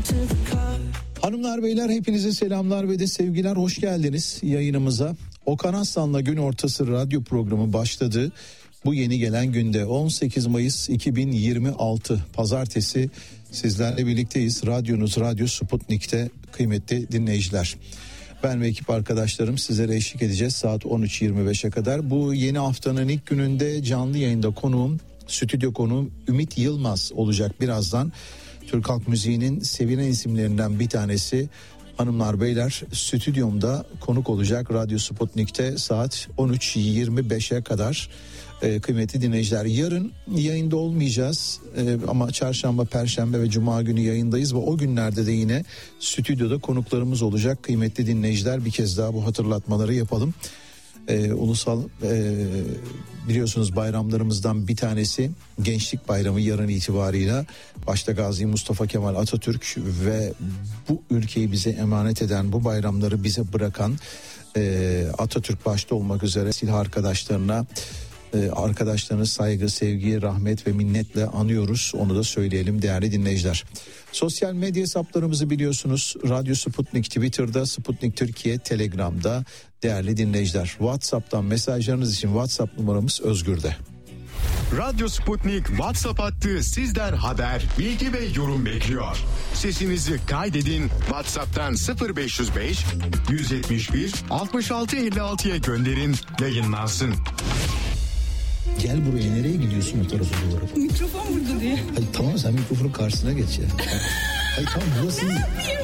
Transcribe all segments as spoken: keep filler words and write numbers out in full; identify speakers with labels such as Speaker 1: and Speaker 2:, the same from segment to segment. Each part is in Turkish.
Speaker 1: Hanımlar beyler hepinize selamlar ve de sevgiler, hoş geldiniz yayınımıza. Okan Aslan'la Gün Ortası radyo programı başladı. Bu yeni gelen günde on sekiz Mayıs iki bin yirmi altı Pazartesi sizlerle birlikteyiz. Radyonuz Radyo Sputnik'te kıymetli dinleyiciler. Ben ve ekip arkadaşlarım sizlere eşlik edeceğiz saat on üç yirmi beşe kadar. Bu yeni haftanın ilk gününde canlı yayında konuğum, stüdyo konuğum Ümit Yılmaz olacak birazdan. Türk halk müziğinin sevilen isimlerinden bir tanesi. Hanımlar beyler stüdyomda konuk olacak Radyo Sputnik'te saat on üç yirmi beşe kadar. Ee, kıymetli dinleyiciler, yarın yayında olmayacağız ee, ama çarşamba, perşembe ve cuma günü yayındayız ve o günlerde de yine stüdyoda konuklarımız olacak. Kıymetli dinleyiciler, bir kez daha bu hatırlatmaları yapalım. Ee, ulusal e, biliyorsunuz bayramlarımızdan bir tanesi Gençlik Bayramı yarın itibarıyla. Başta Gazi Mustafa Kemal Atatürk ve bu ülkeyi bize emanet eden, bu bayramları bize bırakan e, Atatürk başta olmak üzere silah arkadaşlarına, e, arkadaşlarını saygı, sevgi, rahmet ve minnetle anıyoruz. Onu da söyleyelim değerli dinleyiciler. Sosyal medya hesaplarımızı biliyorsunuz. Radyo Sputnik Twitter'da, Sputnik Türkiye Telegram'da değerli dinleyiciler. WhatsApp'tan mesajlarınız için WhatsApp numaramız Özgür'de.
Speaker 2: Radyo Sputnik WhatsApp hattı sizden haber, bilgi ve yorum bekliyor. Sesinizi kaydedin, WhatsApp'tan sıfır beş yüz beş yüz yetmiş bir altmış altı elli altıya gönderin, yayınlansın.
Speaker 1: Gel buraya, nereye gidiyorsun o tarafa doğru?
Speaker 3: Mikrofon burada diye.
Speaker 1: Hayır tamam, sen mikrofonun karşısına geç ya. Hayır tamam, burası iyi.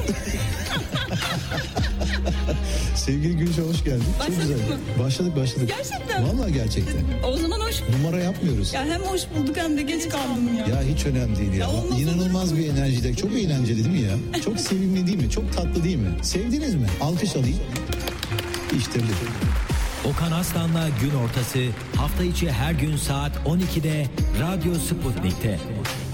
Speaker 1: Sevgili Gülşah, hoş geldin.
Speaker 3: Başladık
Speaker 1: Çok güzel.
Speaker 3: mı?
Speaker 1: Başladık başladık.
Speaker 3: Gerçekten.
Speaker 1: Vallahi gerçekten.
Speaker 3: O zaman hoş.
Speaker 1: Numara yapmıyoruz.
Speaker 3: Ya hem hoş bulduk hem de geç kaldım ya.
Speaker 1: Ya hiç önemli değil ya.
Speaker 3: Ya olmaz
Speaker 1: İnanılmaz
Speaker 3: olur.
Speaker 1: bir enerjide. Çok eğlenceli değil mi ya? Çok sevimli değil mi? Çok tatlı değil mi? Sevdiniz mi? Alkış alayım. İşte bu.
Speaker 4: Okan Aslan'la Gün Ortası hafta içi her gün saat on ikide Radyo Sputnik'te.